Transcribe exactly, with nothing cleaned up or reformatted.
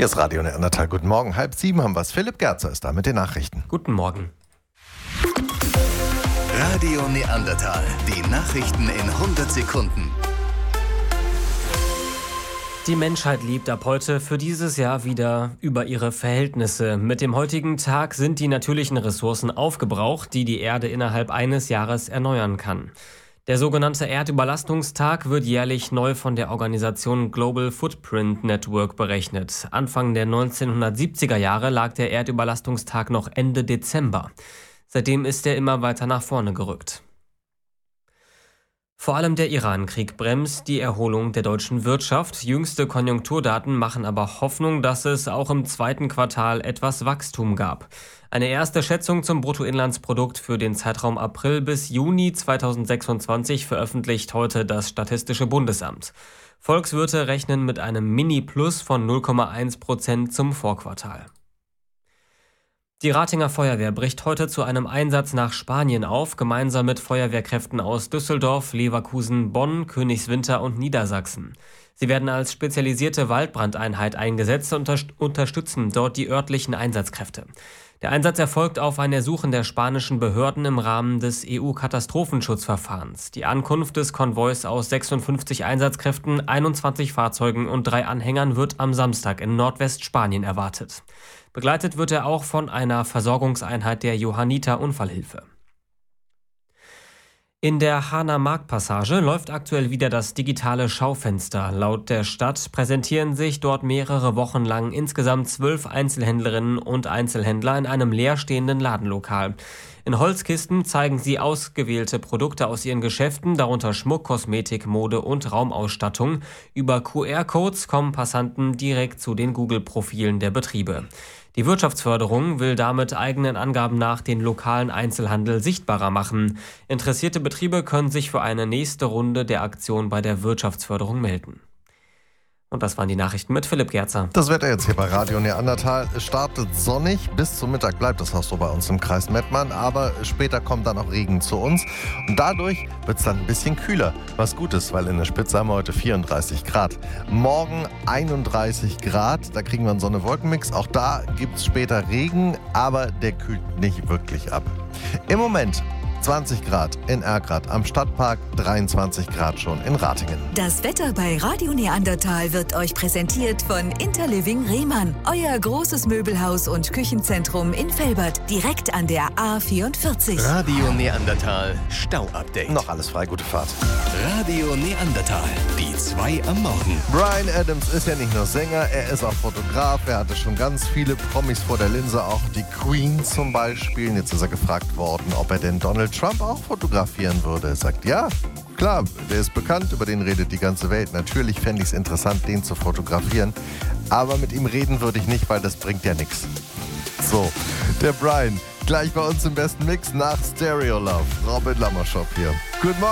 Hier ist Radio Neandertal. Guten Morgen. Halb sieben haben wir es. Philipp Gerzer ist da mit den Nachrichten. Guten Morgen. Radio Neandertal. Die Nachrichten in hundert Sekunden. Die Menschheit lebt ab heute für dieses Jahr wieder über ihre Verhältnisse. Mit dem heutigen Tag sind die natürlichen Ressourcen aufgebraucht, die die Erde innerhalb eines Jahres erneuern kann. Der sogenannte Erdüberlastungstag wird jährlich neu von der Organisation Global Footprint Network berechnet. Anfang der neunzehnhundertsiebziger Jahre lag der Erdüberlastungstag noch Ende Dezember. Seitdem ist er immer weiter nach vorne gerückt. Vor allem der Iran-Krieg bremst die Erholung der deutschen Wirtschaft. Jüngste Konjunkturdaten machen aber Hoffnung, dass es auch im zweiten Quartal etwas Wachstum gab. Eine erste Schätzung zum Bruttoinlandsprodukt für den Zeitraum April bis Juni zweitausendsechsundzwanzig veröffentlicht heute das Statistische Bundesamt. Volkswirte rechnen mit einem Mini-Plus von null Komma eins Prozent zum Vorquartal. Die Ratinger Feuerwehr bricht heute zu einem Einsatz nach Spanien auf, gemeinsam mit Feuerwehrkräften aus Düsseldorf, Leverkusen, Bonn, Königswinter und Niedersachsen. Sie werden als spezialisierte Waldbrandeinheit eingesetzt und unterstützen dort die örtlichen Einsatzkräfte. Der Einsatz erfolgt auf ein Ersuchen der spanischen Behörden im Rahmen des E U-Katastrophenschutzverfahrens. Die Ankunft des Konvois aus sechsundfünfzig Einsatzkräften, einundzwanzig Fahrzeugen und drei Anhängern wird am Samstag in Nordwestspanien erwartet. Begleitet wird er auch von einer Versorgungseinheit der Johanniter Unfallhilfe. In der Hahner-Markt-Passage läuft aktuell wieder das digitale Schaufenster. Laut der Stadt präsentieren sich dort mehrere Wochen lang insgesamt zwölf Einzelhändlerinnen und Einzelhändler in einem leerstehenden Ladenlokal. In Holzkisten zeigen sie ausgewählte Produkte aus ihren Geschäften, darunter Schmuck, Kosmetik, Mode und Raumausstattung. Über Q R-Codes kommen Passanten direkt zu den Google-Profilen der Betriebe. Die Wirtschaftsförderung will damit eigenen Angaben nach den lokalen Einzelhandel sichtbarer machen. Interessierte Betriebe können sich für eine nächste Runde der Aktion bei der Wirtschaftsförderung melden. Und das waren die Nachrichten mit Philipp Gerzer. Das Wetter jetzt hier bei Radio Neandertal. Es startet sonnig, bis zum Mittag bleibt es auch so bei uns im Kreis Mettmann, aber später kommt dann auch Regen zu uns und dadurch wird es dann ein bisschen kühler. Was gut ist, weil in der Spitze haben wir heute vierunddreißig Grad. Morgen einunddreißig Grad, da kriegen wir einen Sonne-Wolken-Mix. Auch da gibt es später Regen, aber der kühlt nicht wirklich ab. Im Moment zwanzig Grad in Erkrath, am Stadtpark dreiundzwanzig Grad schon in Ratingen. Das Wetter bei Radio Neandertal wird euch präsentiert von Interliving Rehmann. Euer großes Möbelhaus und Küchenzentrum in Velbert, direkt an der A vierundvierzig. Radio Neandertal Stau-Update. Noch alles frei, gute Fahrt. Radio Neandertal, die zwei am Morgen. Bryan Adams ist ja nicht nur Sänger, er ist auch Fotograf. Er hatte schon ganz viele Promis vor der Linse, auch die Queen zum Beispiel. Und jetzt ist er gefragt worden, ob er denn Donald Trump auch fotografieren würde. Er sagt, ja, klar, der ist bekannt, über den redet die ganze Welt. Natürlich fände ich es interessant, den zu fotografieren. Aber mit ihm reden würde ich nicht, weil das bringt ja nichts. So, der Bryan, gleich bei uns im besten Mix nach Stereo Love. Robin Lammerschop hier. Guten Morgen.